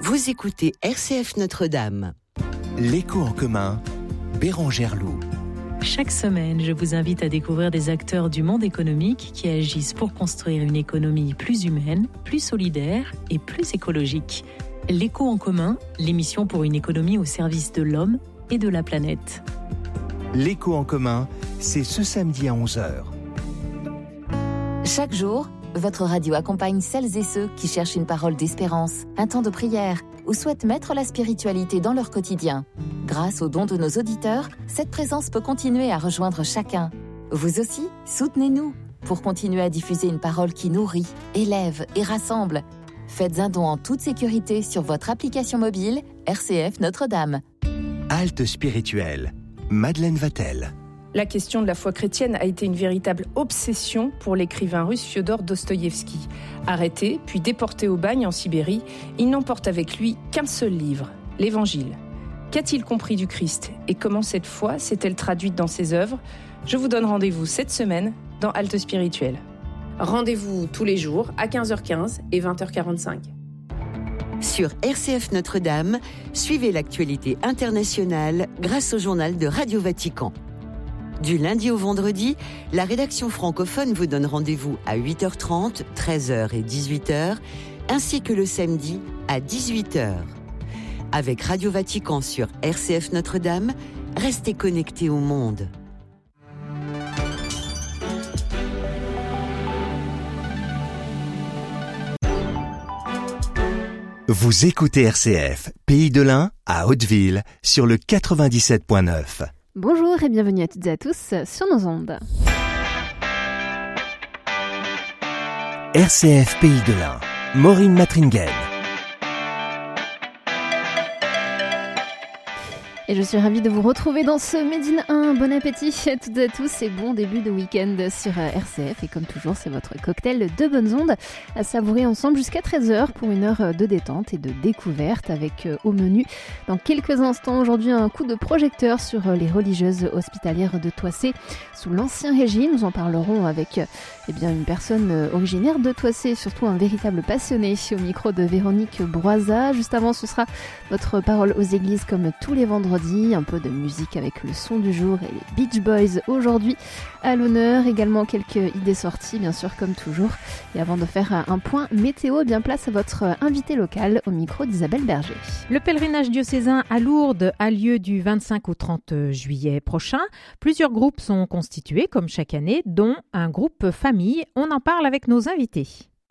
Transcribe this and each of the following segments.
Vous écoutez RCF Notre-Dame. L'écho en commun, Bérangère Loup. Chaque semaine, je vous invite à découvrir des acteurs du monde économique qui agissent pour construire une économie plus humaine, plus solidaire et plus écologique. L'écho en commun, l'émission pour une économie au service de l'homme et de la planète. L'écho en commun, c'est ce samedi à 11h. Chaque jour, votre radio accompagne celles et ceux qui cherchent une parole d'espérance, un temps de prière ou souhaitent mettre la spiritualité dans leur quotidien. Grâce aux dons de nos auditeurs, cette présence peut continuer à rejoindre chacun. Vous aussi, soutenez-nous pour continuer à diffuser une parole qui nourrit, élève et rassemble. Faites un don en toute sécurité sur votre application mobile RCF Notre-Dame. Halte spirituelle, Madeleine Vatel. La question de la foi chrétienne a été une véritable obsession pour l'écrivain russe Fiodor Dostoïevski. Arrêté, puis déporté au bagne en Sibérie, il n'emporte avec lui qu'un seul livre, l'Évangile. Qu'a-t-il compris du Christ et comment cette foi s'est-elle traduite dans ses œuvres ? Je vous donne rendez-vous cette semaine dans Halte spirituelle. Rendez-vous tous les jours à 15h15 et 20h45. Sur RCF Notre-Dame, suivez l'actualité internationale grâce au journal de Radio Vatican. Du lundi au vendredi, la rédaction francophone vous donne rendez-vous à 8h30, 13h et 18h, ainsi que le samedi à 18h. Avec Radio Vatican sur RCF Notre-Dame, restez connectés au monde. Vous écoutez RCF, Pays de l'Ain, à Hauteville, sur le 97.9. Bonjour et bienvenue à toutes et à tous sur nos ondes. RCF Pays de l'Ain, Maureen Matringen. Et je suis ravie de vous retrouver dans ce Made in 1. Bon appétit à toutes et à tous et bon début de week-end sur RCF. Et comme toujours, c'est votre cocktail de bonnes ondes à savourer ensemble jusqu'à 13h pour une heure de détente et de découverte avec au menu dans quelques instants aujourd'hui un coup de projecteur sur les religieuses hospitalières de Thoissey sous l'Ancien Régime. Nous en parlerons avec une personne originaire de Thoissey, surtout un véritable passionné au micro de Véronique Broisa. Juste avant, ce sera votre parole aux églises comme tous les vendredis. Un peu de musique avec le son du jour et les Beach Boys aujourd'hui à l'honneur. Également quelques idées sorties, bien sûr, comme toujours. Et avant de faire un point météo, bien place à votre invité local au micro d'Isabelle Berger. Le pèlerinage diocésain à Lourdes a lieu du 25 au 30 juillet prochain. Plusieurs groupes sont constitués, comme chaque année, dont un groupe famille. On en parle avec nos invités.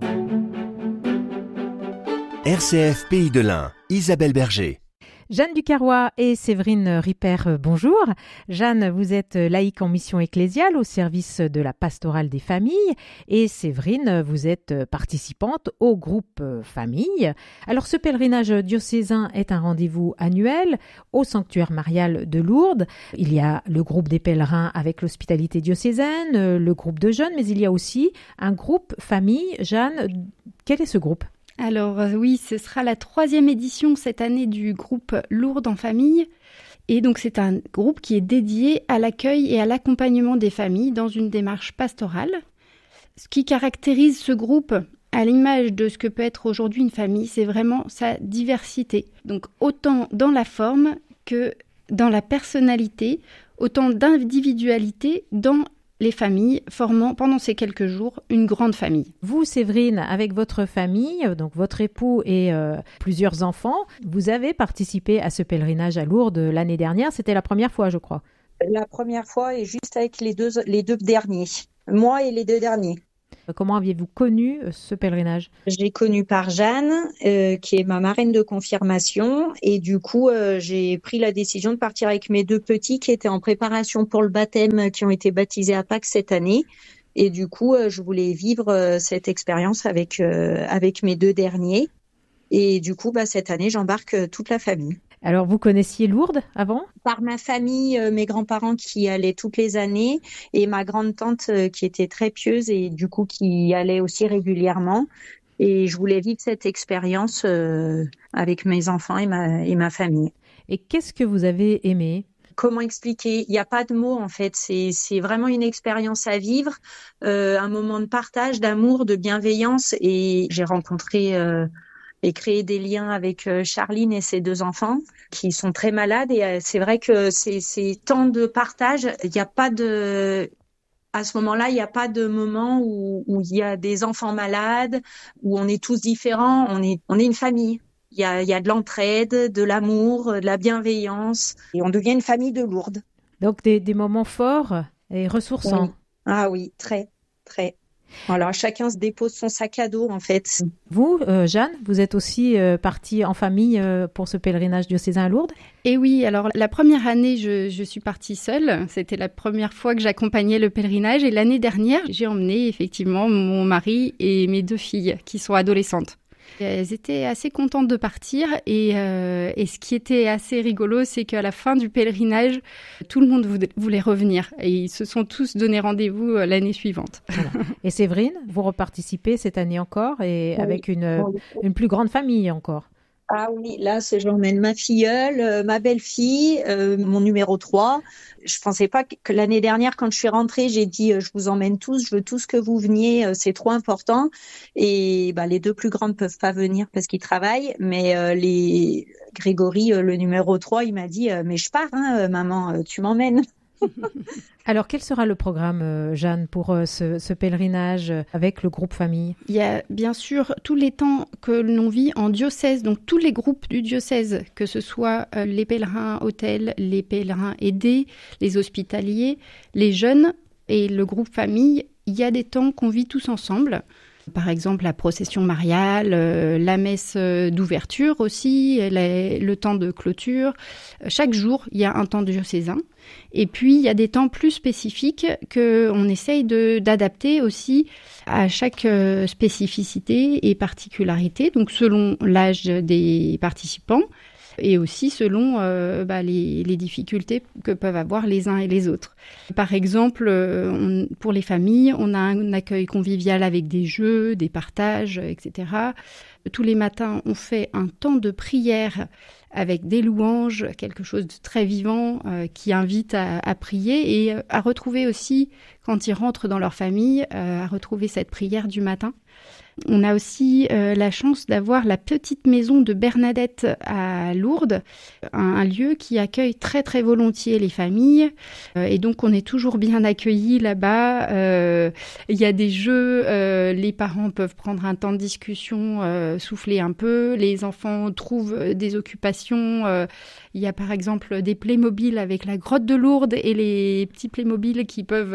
RCF Pays de l'Ain, Isabelle Berger. Jeanne Ducarrois et Séverine Ripper, bonjour. Jeanne, vous êtes laïque en mission ecclésiale au service de la pastorale des familles et Séverine, vous êtes participante au groupe famille. Alors ce pèlerinage diocésain est un rendez-vous annuel au sanctuaire marial de Lourdes. Il y a le groupe des pèlerins avec l'hospitalité diocésaine, le groupe de jeunes, mais il y a aussi un groupe famille. Jeanne, quel est ce groupe ? Alors oui, ce sera la 3e édition cette année du groupe Lourdes en famille. Et donc c'est un groupe qui est dédié à l'accueil et à l'accompagnement des familles dans une démarche pastorale. Ce qui caractérise ce groupe, à l'image de ce que peut être aujourd'hui une famille, c'est vraiment sa diversité. Donc autant dans la forme que dans la personnalité, autant d'individualité dans les familles formant pendant ces quelques jours une grande famille. Vous, Séverine, avec votre famille, donc votre époux et plusieurs enfants, vous avez participé à ce pèlerinage à Lourdes l'année dernière. C'était la première fois, je crois. La première fois et juste avec les deux derniers. Moi et les 2 derniers. Comment aviez-vous connu ce pèlerinage ? Je l'ai connu par Jeanne, qui est ma marraine de confirmation. Et du coup, j'ai pris la décision de partir avec mes 2 petits qui étaient en préparation pour le baptême, qui ont été baptisés à Pâques cette année. Et du coup, je voulais vivre cette expérience avec mes 2 derniers. Et du coup, cette année, j'embarque toute la famille. Alors, vous connaissiez Lourdes avant ? Par ma famille, mes grands-parents qui y allaient toutes les années et ma grande-tante qui était très pieuse et du coup qui y allait aussi régulièrement. Et je voulais vivre cette expérience avec mes enfants et ma famille. Et qu'est-ce que vous avez aimé ? Comment expliquer ? Il n'y a pas de mots en fait. C'est vraiment une expérience à vivre, un moment de partage, d'amour, de bienveillance. Et j'ai rencontré et créer des liens avec Charline et ses 2 enfants qui sont très malades. Et c'est vrai que c'est temps de partage. Il n'y a pas de... À ce moment-là, il n'y a pas de moment où il y a des enfants malades, où on est tous différents. On est une famille. Il y a de l'entraide, de l'amour, de la bienveillance. Et on devient une famille de Lourdes. Donc des moments forts et ressourçants. Oui. Ah oui, très, très. Alors, chacun se dépose son sac à dos, en fait. Vous, Jeanne, vous êtes aussi partie en famille pour ce pèlerinage diocésain à Lourdes ? Et oui, alors la première année, je suis partie seule. C'était la première fois que j'accompagnais le pèlerinage. Et l'année dernière, j'ai emmené effectivement mon mari et mes 2 filles qui sont adolescentes. Elles étaient assez contentes de partir et ce qui était assez rigolo, c'est qu'à la fin du pèlerinage, tout le monde voulait revenir et ils se sont tous donné rendez-vous l'année suivante. Voilà. Et Séverine, vous reparticipez cette année encore et avec une plus grande famille encore. Ah oui, là, j'emmène ma filleule, ma belle-fille, mon numéro 3. Je pensais pas que l'année dernière, quand je suis rentrée, j'ai dit je vous emmène tous, je veux tous que vous veniez, c'est trop important. Et les 2 plus grandes peuvent pas venir parce qu'ils travaillent, mais Grégory, le numéro 3, il m'a dit mais je pars, maman, tu m'emmènes. Alors, quel sera le programme, Jeanne, pour ce pèlerinage avec le groupe famille ? Il y a bien sûr tous les temps que l'on vit en diocèse, donc tous les groupes du diocèse, que ce soit les pèlerins hôtels, les pèlerins aidés, les hospitaliers, les jeunes et le groupe famille. Il y a des temps qu'on vit tous ensemble. Par exemple, la procession mariale, la messe d'ouverture aussi, le temps de clôture. Chaque jour, il y a un temps diocésain. Et puis, il y a des temps plus spécifiques qu'on essaye d'adapter aussi à chaque spécificité et particularité, donc selon l'âge des participants et aussi selon les difficultés que peuvent avoir les uns et les autres. Par exemple, pour les familles, on a un accueil convivial avec des jeux, des partages, etc. Tous les matins, on fait un temps de prière avec des louanges, quelque chose de très vivant qui invite à prier et à retrouver aussi, quand ils rentrent dans leur famille, à retrouver cette prière du matin. On a aussi la chance d'avoir la petite maison de Bernadette à Lourdes, un lieu qui accueille très très volontiers les familles et donc on est toujours bien accueillis là-bas. Il y a des jeux, les parents peuvent prendre un temps de discussion, souffler un peu, les enfants trouvent des occupations. Il y a par exemple des Playmobil avec la grotte de Lourdes et les petits Playmobil qui peuvent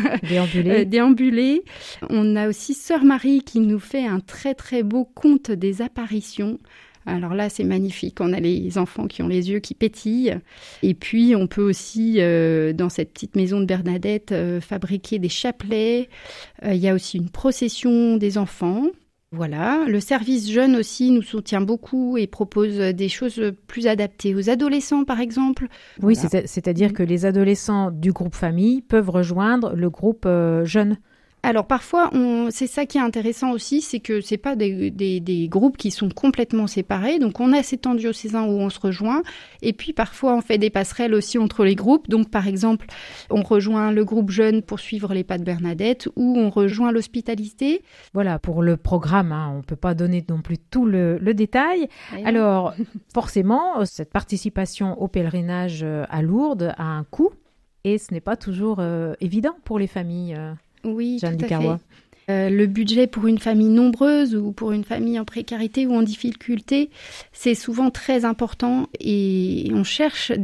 déambuler. On a aussi Sœur Marie qui nous fait un très très beau conte des apparitions. Alors là, c'est magnifique. On a les enfants qui ont les yeux qui pétillent. Et puis, on peut aussi, dans cette petite maison de Bernadette, fabriquer des chapelets. Il y a aussi une procession des enfants. Voilà, le service jeune aussi nous soutient beaucoup et propose des choses plus adaptées aux adolescents, par exemple. Oui, voilà. C'est-à-dire que les adolescents du groupe famille peuvent rejoindre le groupe jeune. Alors parfois, c'est ça qui est intéressant aussi, c'est que c'est pas des groupes qui sont complètement séparés. Donc on a ces temps diocésains où on se rejoint, et puis parfois on fait des passerelles aussi entre les groupes. Donc par exemple, on rejoint le groupe jeune pour suivre les pas de Bernadette, ou on rejoint l'hospitalité. Voilà pour le programme. On peut pas donner non plus tout le détail. Et alors forcément, cette participation au pèlerinage à Lourdes a un coût, et ce n'est pas toujours évident pour les familles. Oui, Jeanne tout à fait. Le budget pour une famille nombreuse ou pour une famille en précarité ou en difficulté, c'est souvent très important et on cherche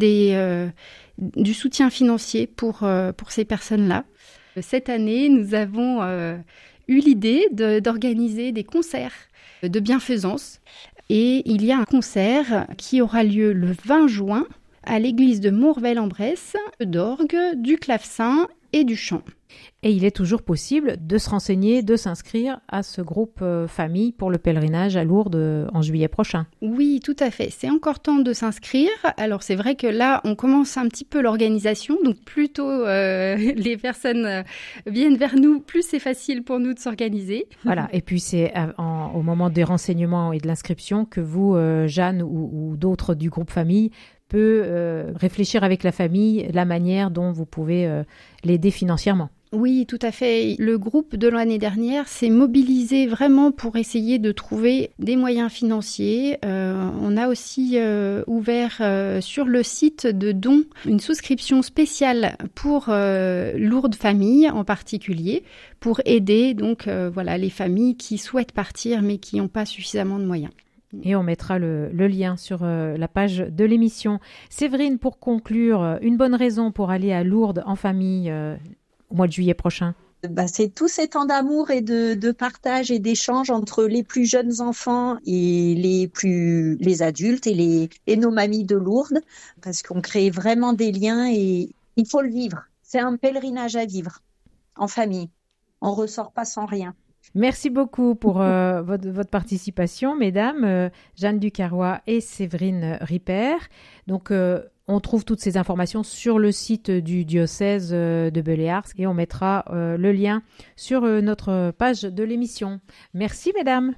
du soutien financier pour ces personnes-là. Cette année, nous avons eu l'idée d'organiser des concerts de bienfaisance et il y a un concert qui aura lieu le 20 juin à l'église de Mourvel-en-Bresse, d'orgue, du clavecin et du chant. Et il est toujours possible de se renseigner, de s'inscrire à ce groupe famille pour le pèlerinage à Lourdes en juillet prochain. Oui, tout à fait. C'est encore temps de s'inscrire. Alors c'est vrai que là, on commence un petit peu l'organisation. Donc plus tôt les personnes viennent vers nous, plus c'est facile pour nous de s'organiser. Voilà. Et puis c'est au moment des renseignements et de l'inscription que vous, Jeanne ou d'autres du groupe famille, peut réfléchir avec la famille la manière dont vous pouvez l'aider financièrement. Oui, tout à fait. Le groupe de l'année dernière s'est mobilisé vraiment pour essayer de trouver des moyens financiers. On a aussi ouvert sur le site de dons une souscription spéciale pour Lourdes Famille en particulier, pour aider donc les familles qui souhaitent partir mais qui n'ont pas suffisamment de moyens. Et on mettra le lien sur la page de l'émission. Séverine, pour conclure, une bonne raison pour aller à Lourdes en famille au mois de juillet prochain? C'est tous ces temps d'amour et de partage et d'échange entre les plus jeunes enfants et les adultes et nos mamies de Lourdes, parce qu'on crée vraiment des liens et il faut le vivre. C'est un pèlerinage à vivre en famille. On ressort pas sans rien. Merci beaucoup pour votre participation, mesdames, Jeanne Ducarrois et Séverine Ripert. Donc, on trouve toutes ces informations sur le site du diocèse de Beléars et on mettra le lien sur notre page de l'émission. Merci, mesdames.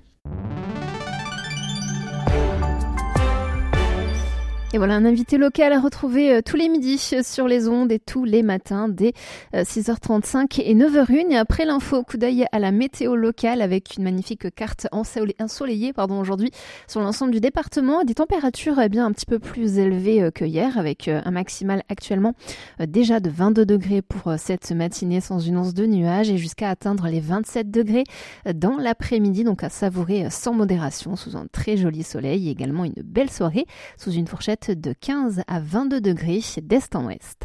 Et voilà, un invité local à retrouver tous les midis sur les ondes et tous les matins dès 6h35 et 9h01. Et après l'info, coup d'œil à la météo locale avec une magnifique carte ensoleillée aujourd'hui sur l'ensemble du département. Des températures un petit peu plus élevées que hier avec un maximal actuellement déjà de 22 degrés pour cette matinée sans une once de nuages et jusqu'à atteindre les 27 degrés dans l'après-midi. Donc à savourer sans modération sous un très joli soleil et également une belle soirée sous une fourchette de 15 à 22 degrés d'est en ouest.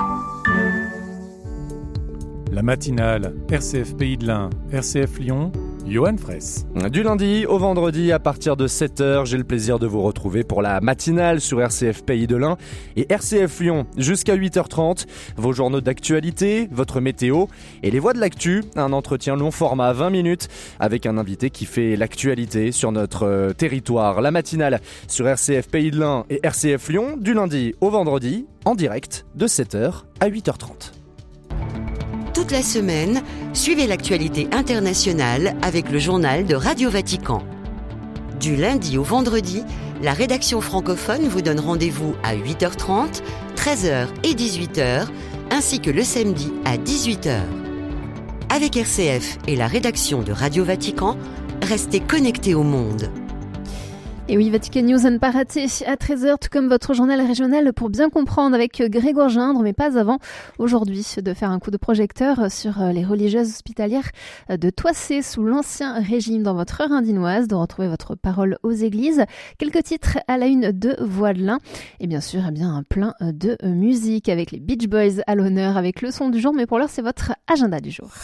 La matinale RCF Pays de l'Ain, RCF Lyon, Johan Fraisse. Du lundi au vendredi à partir de 7h, j'ai le plaisir de vous retrouver pour la matinale sur RCF Pays de l'Ain et RCF Lyon jusqu'à 8h30. Vos journaux d'actualité, votre météo et les voix de l'actu. Un entretien long format 20 minutes avec un invité qui fait l'actualité sur notre territoire. La matinale sur RCF Pays de l'Ain et RCF Lyon du lundi au vendredi en direct de 7h à 8h30. Toute la semaine, suivez l'actualité internationale avec le journal de Radio Vatican. Du lundi au vendredi, la rédaction francophone vous donne rendez-vous à 8h30, 13h et 18h, ainsi que le samedi à 18h. Avec RCF et la rédaction de Radio Vatican, restez connectés au monde. Et oui, Vatican News à ne pas rater à 13h, tout comme votre journal régional pour bien comprendre avec Grégoire Gindre, mais pas avant aujourd'hui de faire un coup de projecteur sur les religieuses hospitalières de Toissé sous l'Ancien Régime dans votre heure indinoise, de retrouver votre parole aux églises, quelques titres à la une de Voix de l'Ain et bien sûr un plein de musique avec les Beach Boys à l'honneur avec le son du jour, mais pour l'heure c'est votre agenda du jour.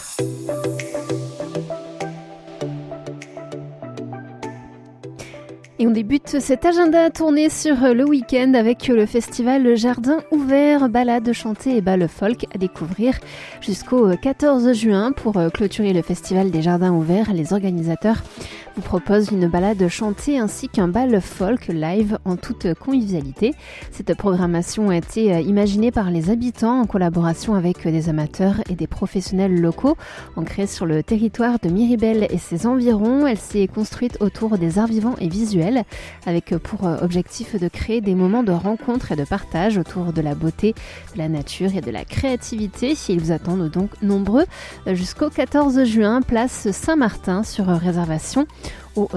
Et on débute cet agenda tourné sur le week-end avec le festival Jardin ouvert, balades chantées et bal folk à découvrir jusqu'au 14 juin. Pour clôturer le festival des Jardins ouverts, les organisateurs vous proposent une balade chantée ainsi qu'un bal folk live en toute convivialité. Cette programmation a été imaginée par les habitants en collaboration avec des amateurs et des professionnels locaux. Ancrée sur le territoire de Miribel et ses environs, elle s'est construite autour des arts vivants et visuels, avec pour objectif de créer des moments de rencontre et de partage autour de la beauté, de la nature et de la créativité. Ils vous attendent donc nombreux jusqu'au 14 juin, place Saint-Martin, sur réservation au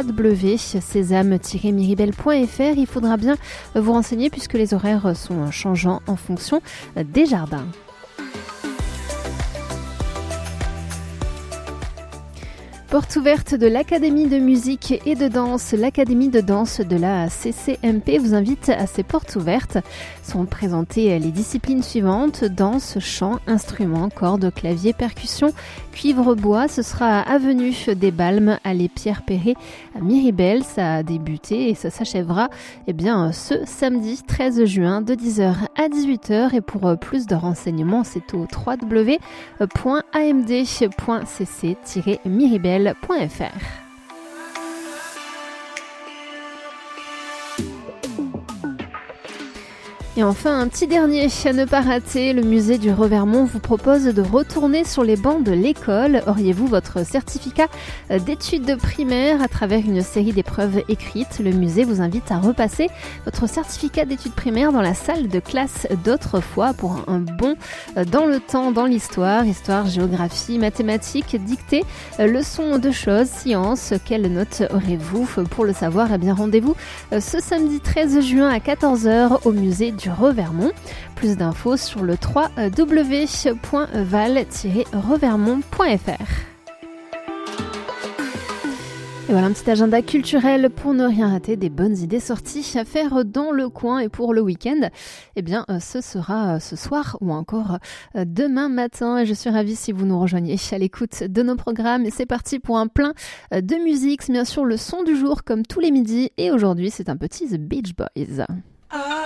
www.sésame-miribel.fr. Il faudra bien vous renseigner puisque les horaires sont changeants en fonction des jardins. Porte ouverte de l'Académie de musique et de danse. L'Académie de danse de la CCMP vous invite à ses portes ouvertes. Sont présentées les disciplines suivantes: danse, chant, instruments, cordes, clavier, percussion, cuivre, bois. Ce sera avenue des Balmes, allée Pierre-Perret à Miribel. Ça a débuté et ça s'achèvera ce samedi 13 juin de 10h à 18h. Et pour plus de renseignements, c'est au www.amd.cc-miribel.fr. Et enfin, un petit dernier à ne pas rater, le musée du Revermont vous propose de retourner sur les bancs de l'école. Auriez-vous votre certificat d'études primaires à travers une série d'épreuves écrites? Le musée vous invite à repasser votre certificat d'études primaires dans la salle de classe d'autrefois pour un bond dans le temps, dans l'histoire, géographie, mathématiques, dictée, leçons de choses, sciences. Quelle note aurez-vous? Pour le savoir, eh bien rendez-vous ce samedi 13 juin à 14h au musée du Revermont. Plus d'infos sur le www.val-revermont.fr. Et voilà un petit agenda culturel pour ne rien rater, des bonnes idées sorties à faire dans le coin. Et pour le week-end, eh bien, ce sera ce soir ou encore demain matin. Et je suis ravie si vous nous rejoignez à l'écoute de nos programmes. Et c'est parti pour un plein de musique. C'est bien sûr le son du jour comme tous les midis. Et aujourd'hui, c'est un petit The Beach Boys.